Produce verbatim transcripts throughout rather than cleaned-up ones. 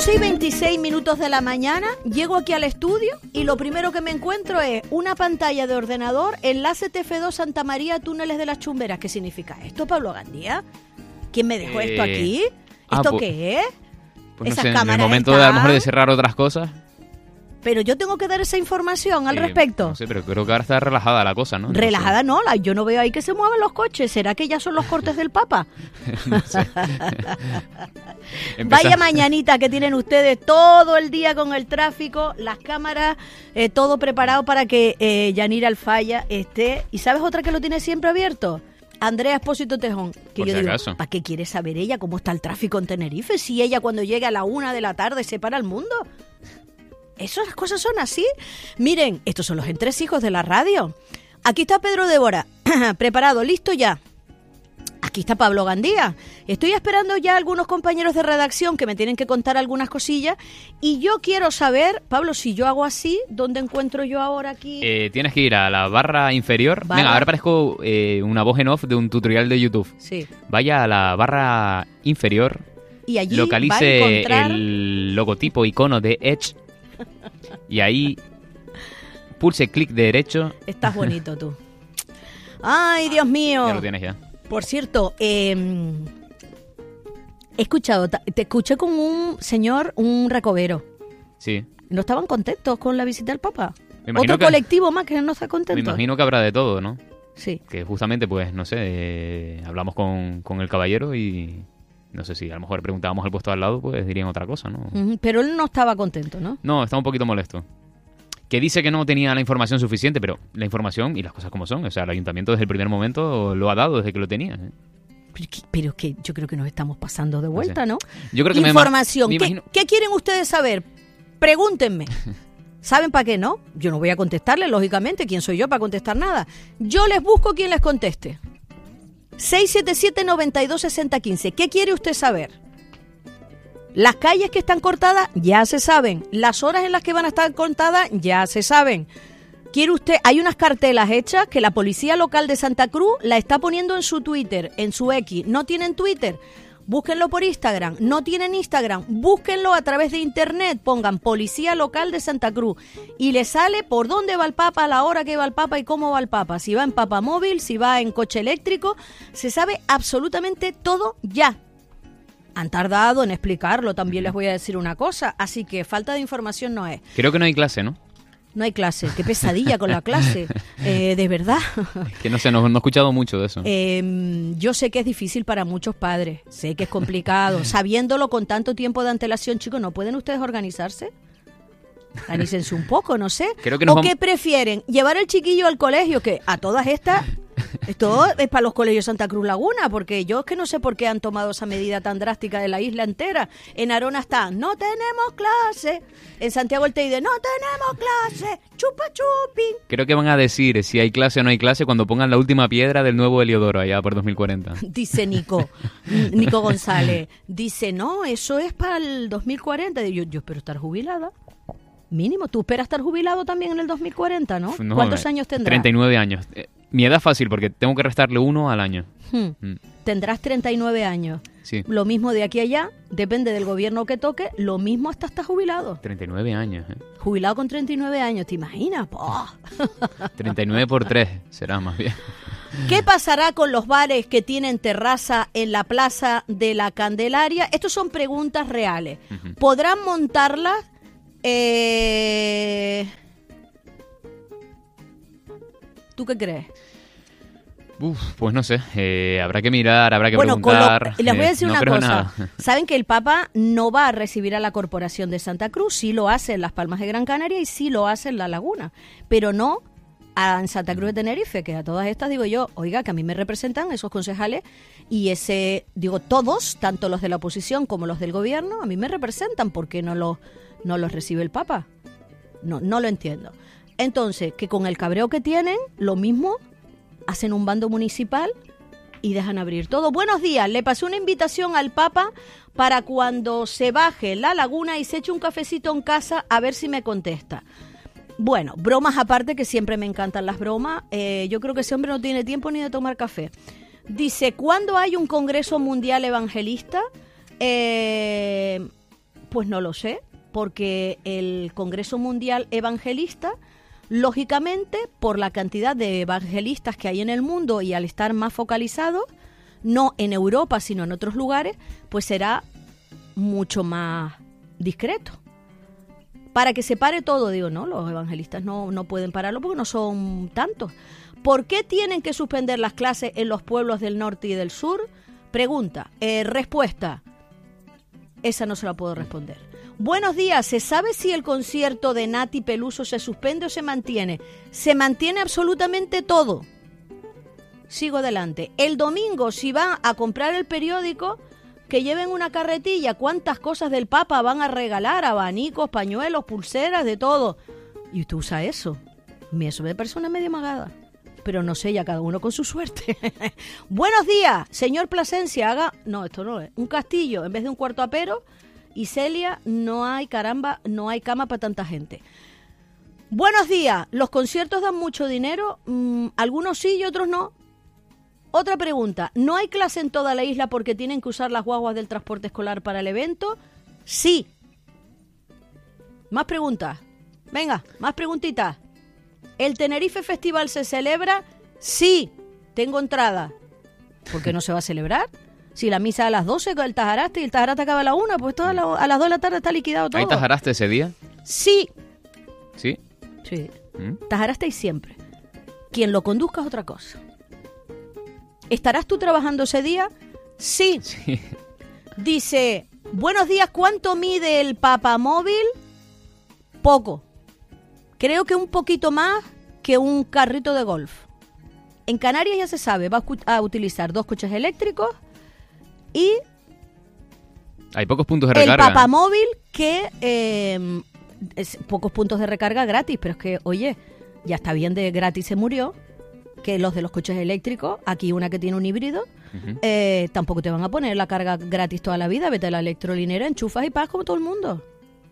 once y veintiséis minutos de la mañana, llego aquí al estudio y lo primero que me encuentro es una pantalla de ordenador, enlace T F dos Santa María, túneles de las Chumberas. ¿Qué significa esto, Pablo Gandía? ¿Quién me dejó eh... esto aquí? ¿Esto ah, pues, qué es? Pues no sé, en el momento de a lo mejor de cerrar otras cosas. Pero yo tengo que dar esa información al eh, respecto. No sé, pero creo que ahora está relajada la cosa, ¿no? Relajada no, la, yo no veo ahí que se muevan los coches. ¿Será que ya son los cortes del Papa? No sé. Vaya mañanita que tienen ustedes todo el día con el tráfico, las cámaras, eh, todo preparado para que eh, Yanira Alfaya esté. ¿Y sabes otra que lo tiene siempre abierto? Andrea Espósito Tejón, que Por yo si digo, acaso. ¿para qué quiere saber ella cómo está el tráfico en Tenerife? Si ella cuando llegue a la una de la tarde se para el mundo. Eso, las cosas son así. Miren, estos son los entresijos de la radio. Aquí está Pedro Débora, preparado, listo ya. Aquí está Pablo Gandía. Estoy esperando ya a algunos compañeros de redacción que me tienen que contar algunas cosillas. Y yo quiero saber, Pablo, si yo hago así, ¿dónde encuentro yo ahora aquí? Eh, tienes que ir a la barra inferior. Barra. Venga, ahora parezco eh, una voz en off de un tutorial de YouTube. Sí. Vaya a la barra inferior. Y allí localice va a encontrar el logotipo, icono de Edge. Y ahí pulse clic derecho. Estás bonito tú. Ay, Dios mío. Ya lo tienes ya. Por cierto, eh, he escuchado, te escuché con un señor, un recovero. Sí. ¿No estaban contentos con la visita del Papa? Me imagino Otro que- colectivo más que no está contento. Me imagino que habrá de todo, ¿no? Sí. Que justamente, pues, no sé, eh, hablamos con, con el caballero y no sé si a lo mejor preguntábamos al puesto al lado, pues dirían otra cosa, ¿no? Ujú, pero él no estaba contento, ¿no? No, está un poquito molesto. Que dice que no tenía la información suficiente, pero la información y las cosas como son. O sea, el ayuntamiento desde el primer momento lo ha dado desde que lo tenía. ¿eh? Pero, que- pero que yo creo que nos estamos pasando de vuelta, ¿no? Yo creo que Información. me, ma- me ¿Qué, imagino... ¿Qué quieren ustedes saber? Pregúntenme. ¿Saben para qué no? Yo no voy a contestarles, lógicamente. ¿Quién soy yo para contestar nada? Yo les busco quien les conteste. seis siete siete, nueve dos, seis cero uno cinco. ¿Qué quiere usted saber? Las calles que están cortadas ya se saben. Las horas en las que van a estar cortadas ya se saben. ¿Quiere usted? Hay unas cartelas hechas que la policía local de Santa Cruz la está poniendo en su Twitter, en su X. ¿No tienen Twitter? Búsquenlo por Instagram. ¿No tienen Instagram? Búsquenlo a través de internet. Pongan Policía Local de Santa Cruz y le sale por dónde va el Papa, a la hora que va el Papa y cómo va el Papa. Si va en papamóvil, si va en coche eléctrico. Se sabe absolutamente todo ya. Han tardado en explicarlo, también les voy a decir una cosa. Así que falta de información no es. Creo que no hay clase, ¿no? No hay clase. Qué pesadilla con la clase. Eh, de verdad. Es que no sé, no, no he escuchado mucho de eso. Eh, yo sé que es difícil para muchos padres. Sé que es complicado. Sabiéndolo con tanto tiempo de antelación, chicos, ¿no pueden ustedes organizarse? Organícense un poco, no sé. Creo que nos ¿O vamos- qué prefieren? ¿Llevar el chiquillo al colegio? Que a todas estas... Esto es para los colegios Santa Cruz Laguna, porque yo es que no sé por qué han tomado esa medida tan drástica de la isla entera. En Arona está, no tenemos clase. En Santiago el Teide, no tenemos clase. Chupa chupin. Creo que van a decir si hay clase o no hay clase cuando pongan la última piedra del nuevo Heliodoro allá por dos mil cuarenta. Dice Nico, Nico González. Dice, no, eso es para el dos mil cuarenta. Yo, yo espero estar jubilada. Mínimo, tú esperas estar jubilado también en el dos mil cuarenta, ¿no? No, ¿Cuántos eh, años tendrás? treinta y nueve años. Eh, mi edad fácil porque tengo que restarle uno al año. Hmm. Mm, Tendrás treinta y nueve años. sí, Lo mismo de aquí a allá, depende del gobierno que toque, lo mismo hasta estar jubilado. treinta y nueve años. ¿eh? Jubilado con treinta y nueve años, ¿te imaginas? ¡Oh! treinta y nueve por tres será más bien. ¿Qué pasará con los bares que tienen terraza en la Plaza de la Candelaria? Estas son preguntas reales. Ujú. ¿Podrán montarlas? Eh... ¿Tú qué crees? Uf, pues no sé, eh, habrá que mirar, habrá que Bueno, con lo- preguntar. les voy a eh, decir no una creo cosa. nada. Saben que el Papa no va a recibir a la Corporación de Santa Cruz, sí lo hace en Las Palmas de Gran Canaria y sí lo hace en La Laguna, pero no a, en Santa Cruz de Tenerife, que a todas estas digo yo, oiga, que a mí me representan esos concejales y ese, digo, todos, tanto los de la oposición como los del gobierno, a mí me representan, ¿por qué no los, no los recibe el Papa? No, no lo entiendo. Entonces, que con el cabreo que tienen, lo mismo, hacen un bando municipal y dejan abrir todo. Buenos días, le pasé una invitación al Papa para cuando se baje la laguna y se eche un cafecito en casa a ver si me contesta. Bueno, bromas aparte, que siempre me encantan las bromas. Eh, yo creo que ese hombre no tiene tiempo ni de tomar café. Dice, ¿cuándo hay un Congreso Mundial Evangelista? Eh, Pues no lo sé, porque el Congreso Mundial Evangelista, lógicamente, por la cantidad de evangelistas que hay en el mundo y al estar más focalizados, no en Europa, sino en otros lugares, pues será mucho más discreto. Para que se pare todo, digo, no, los evangelistas no, no pueden pararlo porque no son tantos. ¿Por qué tienen que suspender las clases en los pueblos del norte y del sur? Pregunta, eh, respuesta. Esa no se la puedo responder. Buenos días, ¿se sabe si el concierto de Nati Peluso se suspende o se mantiene? Se mantiene absolutamente todo. Sigo adelante. El domingo, si van a comprar el periódico, que lleven una carretilla. ¿Cuántas cosas del Papa van a regalar? Abanicos, pañuelos, pulseras, de todo. Y tú usas eso. Eso de persona medio magada. Pero no sé, ya cada uno con su suerte. Buenos días, señor Plasencia, haga... No, esto no es. Un castillo en vez de un cuarto apero. Y Celia, no hay, caramba, no hay cama para tanta gente. Buenos días, los conciertos dan mucho dinero. Mm, algunos sí y otros no. Otra pregunta, ¿no hay clase en toda la isla porque tienen que usar las guaguas del transporte escolar para el evento? Sí. Más preguntas. Venga, más preguntitas. ¿El Tenerife Festival se celebra? Sí. Tengo entrada. ¿Por qué no se va a celebrar? Si la misa a las doce, el Tajaraste, y el Tajaraste acaba a la una, pues todo a, la, a las dos de la tarde está liquidado todo. ¿Hay Tajaraste ese día? Sí. ¿Sí? Sí. ¿Mm? Tajaraste y siempre. Quien lo conduzca es otra cosa. ¿Estarás tú trabajando ese día? Sí. Sí. Dice, buenos días, ¿cuánto mide el papamóvil? Poco. Creo que un poquito más que un carrito de golf. En Canarias ya se sabe, va a utilizar dos coches eléctricos y... Hay pocos puntos de recarga. El papamóvil que... Eh, es, pocos puntos de recarga gratis, pero es que, oye, ya está bien de gratis se murió, que los de los coches eléctricos, aquí una que tiene un híbrido, uh-huh. eh, tampoco te van a poner la carga gratis toda la vida, vete a la electrolinera, enchufas y pagas como todo el mundo.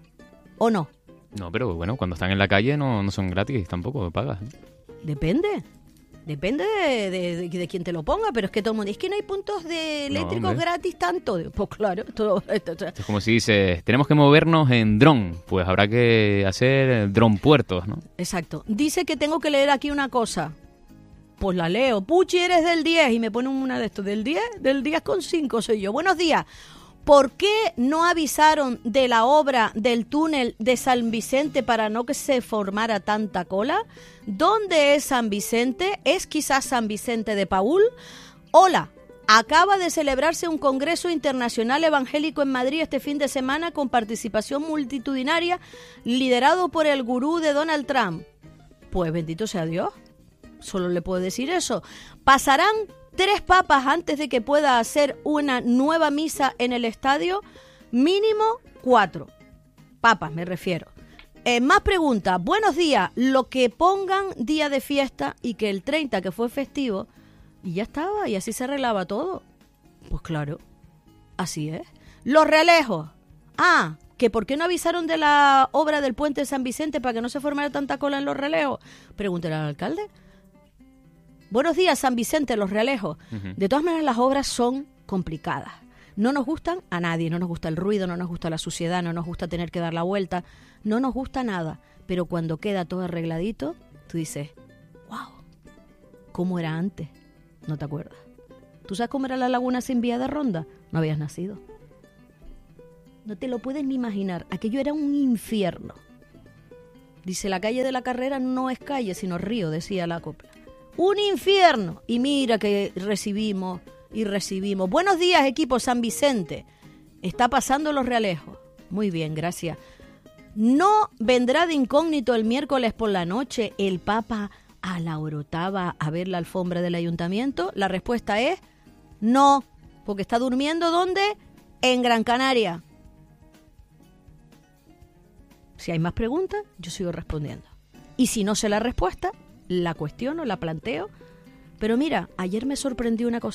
¿O no? No, pero bueno, cuando están en la calle no, no son gratis, tampoco pagas. ¿eh? Depende. Depende de, de, de, de quién te lo ponga, pero es que todo el mundo... Es que no hay puntos de eléctricos no, gratis tanto. Pues claro. Todo, esto, esto. Es como si dices, tenemos que movernos en dron. Pues habrá que hacer dron puertos, ¿no? Exacto. Dice que tengo que leer aquí una cosa. Pues la leo. Puchi, eres del diez. Y me pone una de estos. ¿Del diez? Del diez con cinco soy yo. Buenos días. ¿Por qué no avisaron de la obra del túnel de San Vicente para no que se formara tanta cola? ¿Dónde es San Vicente? ¿Es quizás San Vicente de Paúl? Hola, acaba de celebrarse un Congreso Internacional Evangélico en Madrid este fin de semana con participación multitudinaria liderado por el gurú de Donald Trump. Pues bendito sea Dios, solo le puedo decir eso. Pasarán tres papas antes de que pueda hacer una nueva misa en el estadio, mínimo cuatro. Papas me refiero. Eh, más preguntas. Buenos días. Lo que pongan día de fiesta y que el treinta, que fue festivo, y ya estaba, y así se arreglaba todo. Pues claro, así es. Los realejos. Ah, que por qué no avisaron de la obra del puente de San Vicente para que no se formara tanta cola en los realejos. Pregúntale al alcalde. Buenos días, San Vicente, Los Realejos. Uh-huh. De todas maneras, las obras son complicadas. No nos gustan a nadie, no nos gusta el ruido, no nos gusta la suciedad, no nos gusta tener que dar la vuelta, no nos gusta nada. Pero cuando queda todo arregladito, tú dices, wow, ¿cómo era antes? No te acuerdas. ¿Tú sabes cómo era la laguna sin vía de ronda? No habías nacido. No te lo puedes ni imaginar. Aquello era un infierno. Dice, la calle de la Carrera no es calle, sino río, decía la copla. Un infierno. Y mira que recibimos y recibimos. Buenos días, equipo San Vicente. Está pasando Los Realejos. Muy bien, gracias. ¿No vendrá de incógnito el miércoles por la noche el Papa a la Orotava a ver la alfombra del ayuntamiento? La respuesta es no, porque está durmiendo ¿dónde? En Gran Canaria. Si hay más preguntas, yo sigo respondiendo. Y si no sé la respuesta, la cuestiono, la planteo. Pero mira, ayer me sorprendió una cosa.